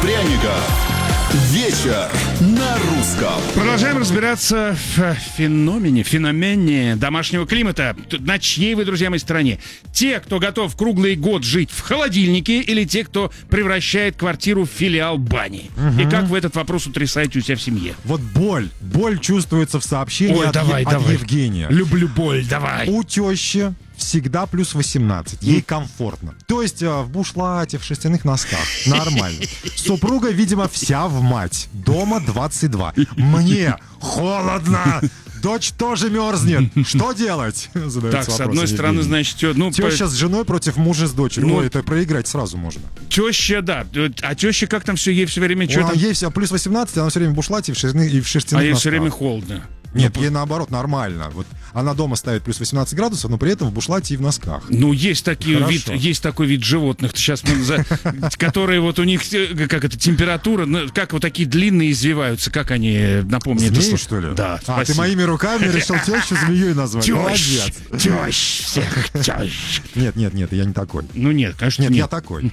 пряников. Вечер на русском. Продолжаем разбираться в феномене домашнего климата. На чьей вы, друзья мои, стороне? Те, кто готов круглый год жить в холодильнике, или те, кто превращает квартиру в филиал бани? И как вы этот вопрос утрясаете у себя в семье? Вот боль чувствуется в сообщении от Евгения. Люблю боль, давай. У тещи всегда плюс 18, ей комфортно. То есть в бушлате, в шерстяных носках. Нормально. Супруга, видимо, вся в мать. Дома 22. Мне холодно. Дочь тоже мерзнет. Что делать? Так, с одной стороны, значит... Теща с женой против мужа с дочерью. Ой, это проиграть сразу можно. Теща, да. А теща как там все? Ей все время что-то... Ей все плюс 18, она все время в бушлате и в шерстяных носках. А ей все время холодно. Нет, ей наоборот нормально. Вот она дома ставит плюс 18 градусов, но при этом в бушлате и в носках. Ну, есть такой вид животных, сейчас которые вот у них, как это, температура, как вот такие длинные извиваются, как они, напомни это Змеи, что ли? Да, А, ты моими руками решил тещу змеей назвать. Молодец. Тещ, всех тещ. Нет, я не такой. Ну нет, конечно, нет. Я такой.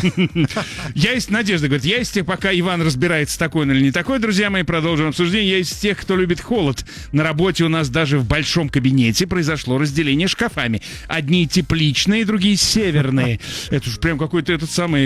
Надежда говорит, я из тех, пока Иван разбирается, такой он или не такой, друзья мои, продолжим обсуждение. Я из тех, кто любит холод. На работе у нас даже в большом кабинете произошло разделение шкафами. Одни тепличные, другие северные. Это же прям какой-то этот самый...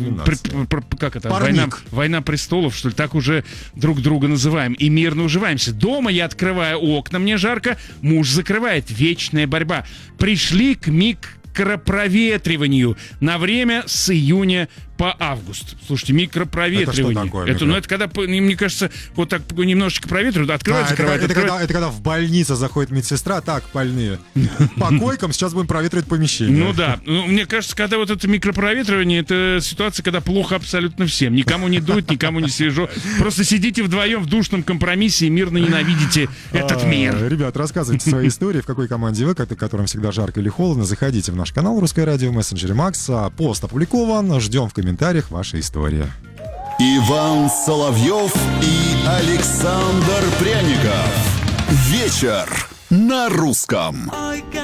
Как это? Война престолов, что ли? Так уже друг друга называем. И мирно уживаемся. Дома я открываю окна, мне жарко. Муж закрывает. Вечная борьба. Пришли к микропроветриванию на время с июня по август. Слушайте, микропроветривание. Это что такое? Это когда, мне кажется, вот так немножечко проветривают, открывают, закрывают. Это когда в больницу заходит медсестра, так, больные. По койкам сейчас будем проветривать помещение. Ну да. Мне кажется, когда вот это микропроветривание, это ситуация, когда плохо абсолютно всем. Никому не дует, никому не свежо. Просто сидите вдвоем в душном компромиссе и мирно ненавидите этот мир. Ребят, рассказывайте свои истории, в какой команде вы, которым всегда жарко или холодно. Заходите в наш канал «Русское радио» в мессенджере Макс. Пост опубликован. Ждем в комментариях ваша история. Иван Соловьев и Александр Пряников. Вечер на русском.